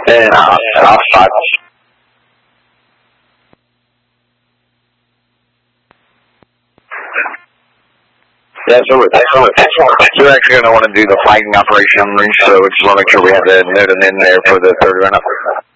And hot. Yeah, so we're actually going to want to do the flagging operation, so we just want to make sure we have that noted in there for the third run-up.